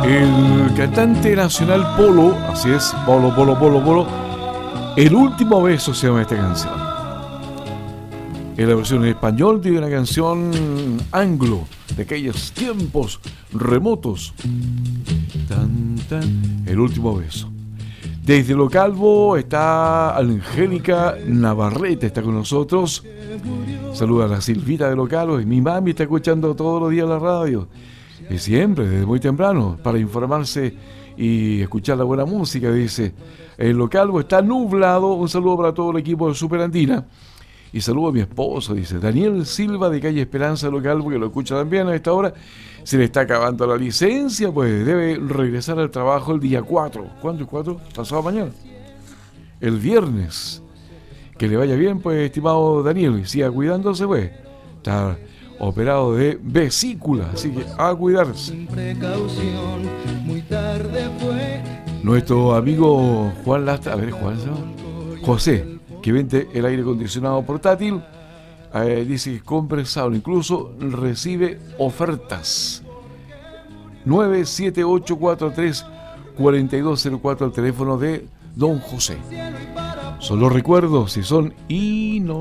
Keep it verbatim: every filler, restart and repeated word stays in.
El cantante nacional Polo, así es, Polo, Polo, Polo, Polo. El último beso se llama esta canción. Es la versión en español de una canción anglo de aquellos tiempos remotos. Tan, tan, el último beso. Desde Lo Calvo está Angélica Navarrete, está con nosotros. Saluda a la Silvita de Lo Calvo. Y mi mami está escuchando todos los días la radio. Y siempre, desde muy temprano, para informarse y escuchar la buena música. Dice, en Lo Calvo está nublado. Un saludo para todo el equipo de Super Andina. Y saludo a mi esposo, dice Daniel Silva de Calle Esperanza de Lo Calvo, que lo escucha también a esta hora. Se le está acabando la licencia, pues debe regresar al trabajo el día cuatro. ¿Cuándo es cuatro? Pasado mañana. El viernes. Que le vaya bien, pues, estimado Daniel. Y siga cuidándose, pues. Está operado de vesícula, así que a cuidarse. Sin precaución, muy tarde fue. Nuestro amigo Juan Lastra, a ver, Juan, ¿no? José, que vende el aire acondicionado portátil, eh, dice que es compresado, incluso recibe ofertas. nueve siete ocho cuatro tres cuatro dos cero cuatro, el teléfono de Don José. Solo recuerdo si son inocencias.